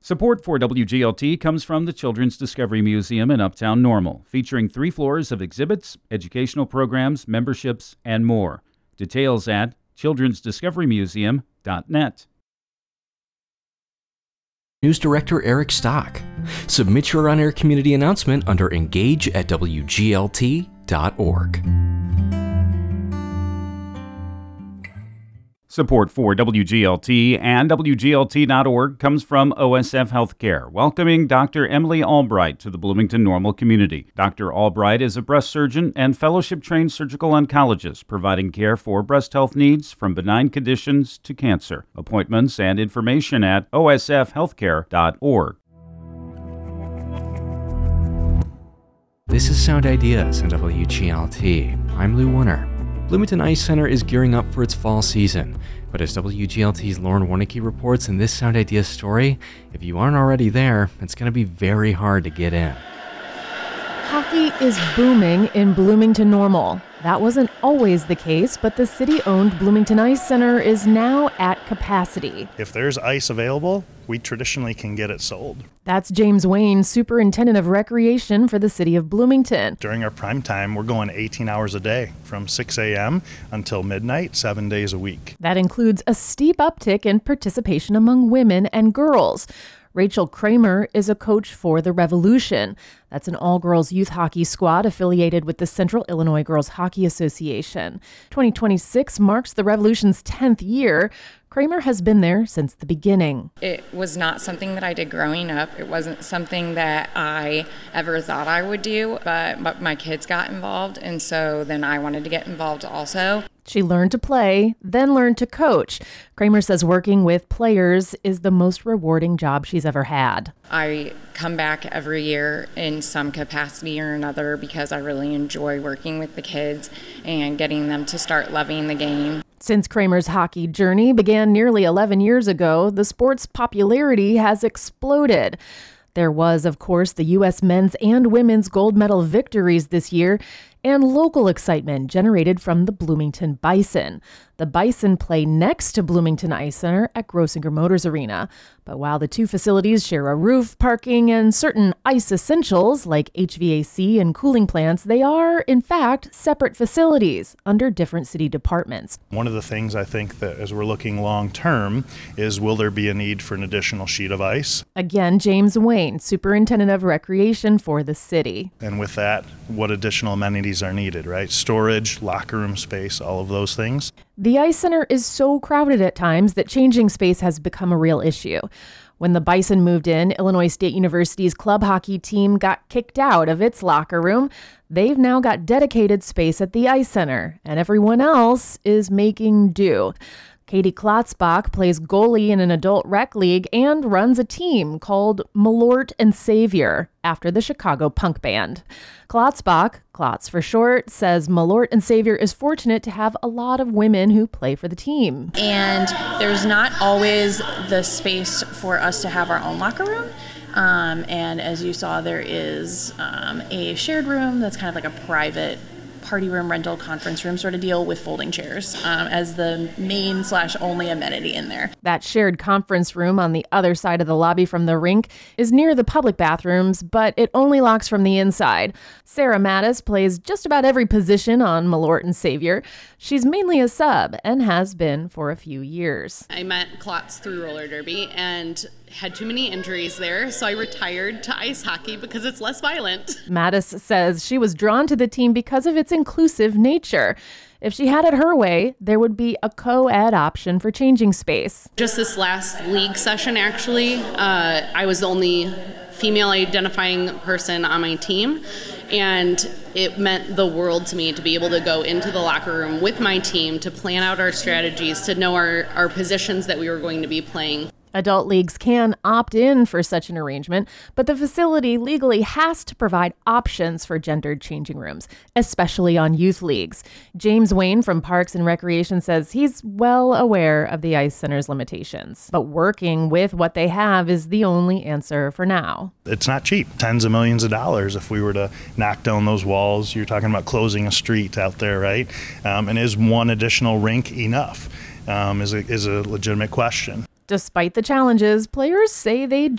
Support for WGLT comes from the Children's Discovery Museum in Uptown Normal, featuring 3 floors of exhibits, educational programs, memberships, and more. Details at childrensdiscoverymuseum.net. News Director Eric Stock. Submit your on-air community announcement under engage@wglt.org. Support for WGLT and WGLT.org comes from OSF Healthcare, welcoming Dr. Emily Albright to the Bloomington Normal community. Dr. Albright is a breast surgeon and fellowship-trained surgical oncologist, providing care for breast health needs from benign conditions to cancer. Appointments and information at osfhealthcare.org. This is Sound Ideas on WGLT. I'm Lou Warner. Bloomington Ice Center is gearing up for its fall season, but as WGLT's Lauren Warnicki reports in this Sound Ideas story, if you aren't already there, it's going to be very hard to get in. Hockey is booming in Bloomington Normal. That wasn't always the case, but the city-owned Bloomington Ice Center is now at capacity. If there's ice available, we traditionally can get it sold. That's James Wayne, Superintendent of Recreation for the city of Bloomington. During our prime time, we're going 18 hours a day from 6 a.m. until midnight, 7 days a week. That includes a steep uptick in participation among women and girls. Rachel Kramer is a coach for the Revolution. That's an all-girls youth hockey squad affiliated with the Central Illinois Girls Hockey Association. 2026 marks the Revolution's 10th year. Kramer has been there since the beginning. It was not something that I did growing up. It wasn't something that I ever thought I would do, but my kids got involved, and so then I wanted to get involved also. She learned to play, then learned to coach. Kramer says working with players is the most rewarding job she's ever had. I come back every year in some capacity or another because I really enjoy working with the kids and getting them to start loving the game. Since Kramer's hockey journey began nearly 11 years ago, the sport's popularity has exploded. There was, of course, the U.S. men's and women's gold medal victories this year, and local excitement generated from the Bloomington Bison. The Bison play next to Bloomington Ice Center at Grosinger Motors Arena. But while the two facilities share a roof, parking, and certain ice essentials like HVAC and cooling plants, they are, in fact, separate facilities under different city departments. One of the things I think that as we're looking long term is, will there be a need for an additional sheet of ice? Again, James Wayne, Superintendent of Recreation for the city. And with that, what additional amenities are needed, right? Storage, locker room space, all of those things. The Ice Center is so crowded at times that changing space has become a real issue. When the Bison moved in, Illinois State University's club hockey team got kicked out of its locker room. They've now got dedicated space at the Ice Center, and everyone else is making do. Katie Klotzbach plays goalie in an adult rec league and runs a team called Malort and Savior after the Chicago punk band. Klotzbach, Klotz for short, says Malort and Savior is fortunate to have a lot of women who play for the team. And there's not always the space for us to have our own locker room. And as you saw, there is a shared room that's kind of like a private party room, rental, conference room sort of deal with folding chairs as the main/only amenity in there. That shared conference room on the other side of the lobby from the rink is near the public bathrooms, but it only locks from the inside. Sarah Mattis plays just about every position on Malort and Savior. She's mainly a sub and has been for a few years. I met Klotz through roller derby and had too many injuries there, so I retired to ice hockey because it's less violent. Mattis says she was drawn to the team because of its inclusive nature. If she had it her way, there would be a co-ed option for changing space. Just this last league session, actually, I was the only female identifying person on my team, and it meant the world to me to be able to go into the locker room with my team to plan out our strategies, to know our positions that we were going to be playing. Adult leagues can opt in for such an arrangement, but the facility legally has to provide options for gendered changing rooms, especially on youth leagues. James Wayne from Parks and Recreation says he's well aware of the Ice Center's limitations, but working with what they have is the only answer for now. It's not cheap. Tens of millions of dollars if we were to knock down those walls. You're talking about closing a street out there, right? And is one additional rink enough? Is a legitimate question. Despite the challenges, players say they